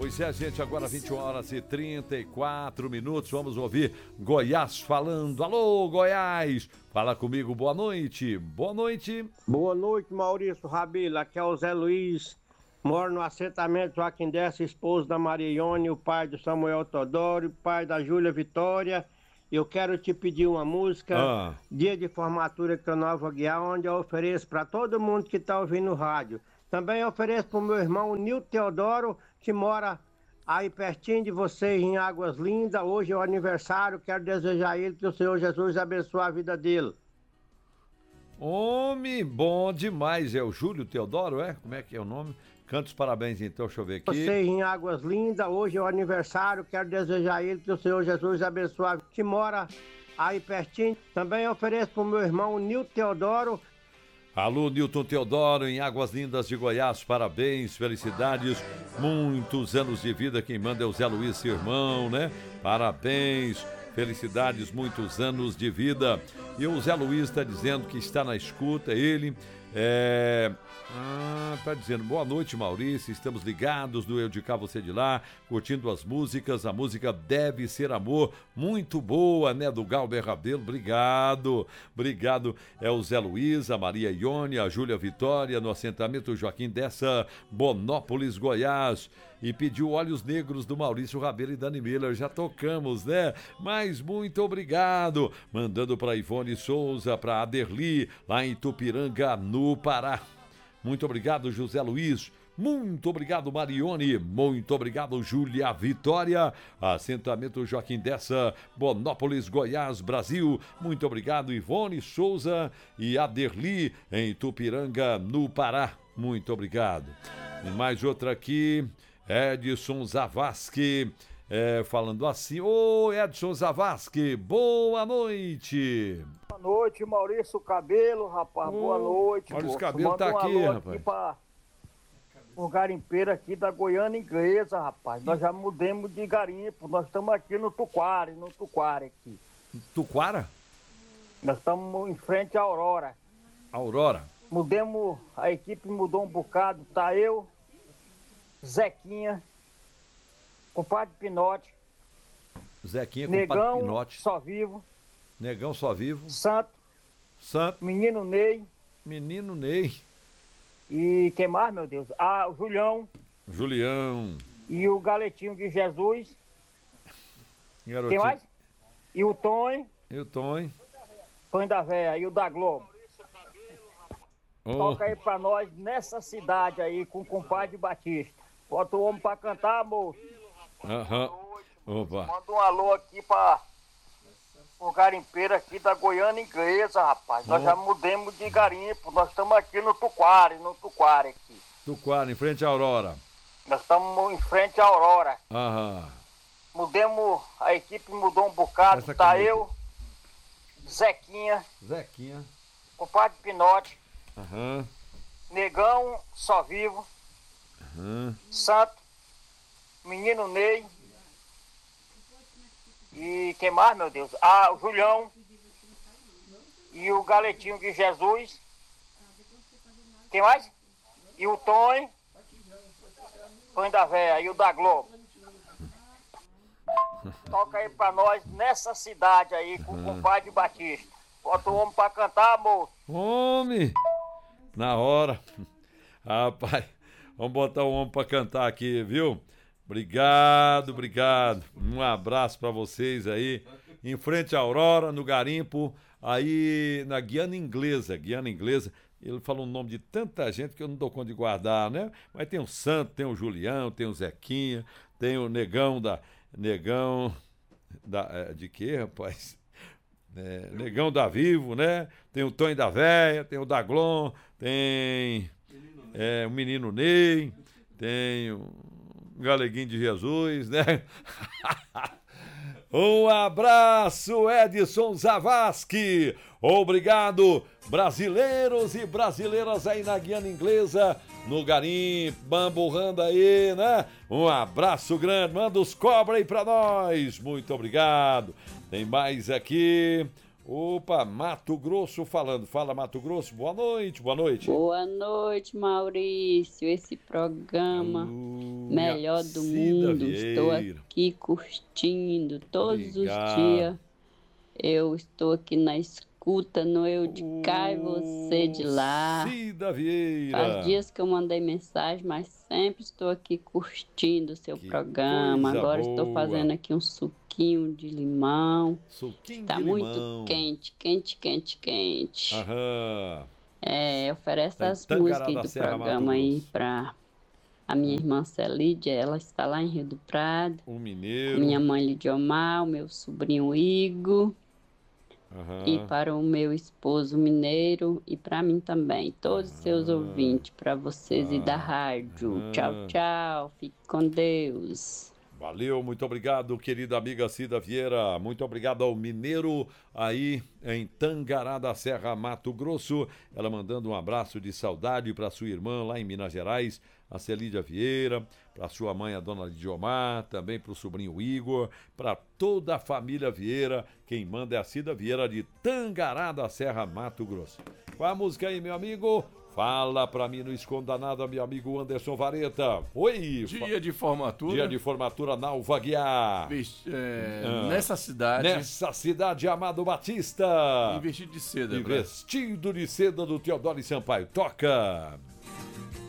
Pois é, gente, agora 21 horas e 34 minutos, vamos ouvir Goiás falando. Alô, Goiás! Fala comigo, boa noite. Boa noite. Boa noite, Maurício Rabelo. Aqui é o Zé Luiz. Moro no assentamento Joaquim Dessa, esposo da Maria Ione, o pai do Samuel Todoro, o pai da Júlia Vitória. Eu quero te pedir uma música, dia de formatura aqui no Nova Guiar, onde eu ofereço para todo mundo que está ouvindo o rádio. Também ofereço para o meu irmão Nilton Teodoro, que mora aí pertinho de vocês, em Águas Lindas. Hoje é o aniversário, quero desejar a ele que o Senhor Jesus abençoe a vida dele. Homem, bom demais. É o Júlio Teodoro, é? Como é que é o nome? Canta os parabéns então, deixa eu ver aqui. Vocês em Águas Lindas, hoje é o aniversário, quero desejar a ele que o Senhor Jesus abençoe a vida, que mora aí pertinho. Também ofereço para o meu irmão Nilton Teodoro. Alô, Nilton Teodoro, em Águas Lindas de Goiás, parabéns, felicidades, muitos anos de vida, quem manda é o Zé Luiz, seu irmão, né? Parabéns, felicidades, muitos anos de vida. E o Zé Luiz está dizendo que está na escuta, ele tá dizendo, boa noite, Maurício, estamos ligados do Eu de Cá, Você de Lá, curtindo as músicas, a música Deve Ser Amor, muito boa, né, do Galber Rabelo, obrigado, é o Zé Luiz, a Maria Ione, a Júlia Vitória, no assentamento Joaquim Dessa, Bonópolis, Goiás, e pediu Olhos Negros do Maurício Rabelo e Dani Miller, já tocamos, né, mas muito obrigado, mandando para Ivone Souza, para Aderli, lá em Tupiranga, no Pará. Muito obrigado, José Luiz. Muito obrigado, Marione. Muito obrigado, Júlia Vitória. Assentamento Joaquim Dessa, Bonópolis, Goiás, Brasil. Muito obrigado, Ivone Souza e Aderli, em Tupiranga, no Pará. Muito obrigado. E mais outra aqui, Edson Zavascki. Falando assim, ô Edson Zavascki, boa noite. Boa noite, Maurício Cabelo, rapaz, boa noite. Maurício Cabelo tá aqui, rapaz. Para o garimpeiro aqui da Goiânia Inglesa, rapaz. Nós já mudamos de garimpo, nós estamos aqui no Tuquara aqui. Tuquara? Nós estamos em frente à Aurora. Aurora? Mudemos, a equipe mudou um bocado, tá eu, Zequinha, compadre Pinote, Zequinha, Negão, Pinote. Só Vivo. Negão Só Vivo. Santo. Menino Ney. E quem mais, meu Deus? O Julião. E o Galetinho de Jesus. Garotinho. Quem mais? E o Tonho. Tonho da Véia e o da Globo. Toca aí pra nós nessa cidade aí com o compadre Batista. Bota o homem pra cantar, moço. Opa. Manda um alô aqui pra o garimpeiro aqui da Goiânia Inglesa, rapaz. Nós já mudamos de garimpo. Nós estamos aqui no Tuquara aqui. Tuquara, em frente à Aurora. Nós estamos em frente à Aurora. Mudemos, a equipe mudou um bocado. Tá eu, Zequinha. Compadre Pinote. Negão Só Vivo. Santo. Menino Ney. E quem mais, meu Deus? O Julião. E o Galetinho de Jesus. Quem mais? E o Tonho. Tonho da Véia e o da Globo. Toca aí pra nós nessa cidade aí com o compadre Batista. Bota o homem pra cantar, moço. Homem! Na hora. Rapaz, vamos botar o homem pra cantar aqui, viu? Obrigado. Um abraço pra vocês aí. Em frente à Aurora, no garimpo, aí na Guiana Inglesa. Ele falou o nome de tanta gente que eu não dou conta de guardar, né? Mas tem o Santo, tem o Julião, tem o Zequinha, tem o Negão de quê, rapaz? Negão da Vivo, né? Tem o Tonho da Véia, tem o Daglon, tem o Menino Ney, tem o Galeguinho de Jesus, né? Um abraço, Edson Zavascki. Obrigado, brasileiros e brasileiras aí na Guiana Inglesa, no garimpo, bamburrando aí, né? Um abraço grande, manda os cobra aí pra nós. Muito obrigado. Tem mais aqui. Opa, Mato Grosso falando. Fala, Mato Grosso. Boa noite. Boa noite, Maurício. Esse programa melhor do mundo. Estou aqui curtindo todos os dias. Eu estou aqui na escuta no Eu de Cá e você de lá. Cida Vieira. Faz dias que eu mandei mensagem, mas sempre estou aqui curtindo o seu programa. Agora estou fazendo aqui um suquinho de limão. Suquinho tá de muito limão. quente. Aham. Oferece as músicas do programa aí para a minha irmã Celídia. Ela está lá em Rio do Prado. O Mineiro. Minha mãe Lidiomar, o meu sobrinho Igor. E para o meu esposo Mineiro e para mim também, todos os seus ouvintes, para vocês e da rádio. Tchau, fique com Deus. Valeu, muito obrigado, querida amiga Cida Vieira. Muito obrigado ao Mineiro aí em Tangará da Serra, Mato Grosso. Ela mandando um abraço de saudade para sua irmã lá em Minas Gerais, a Celídia Vieira, para sua mãe, a dona Lidiomar, também para o sobrinho Igor, para toda a família Vieira. Quem manda é a Cida Vieira de Tangará da Serra, Mato Grosso. Qual a música aí, meu amigo? Fala pra mim, não esconda nada, meu amigo Anderson Vareta. Oi! Dia de formatura. Dia de formatura na Alva Guiar. Nessa cidade. Nessa cidade, Amado Batista. E vestido de seda. E vestido de seda do Teodoro Sampaio. Toca!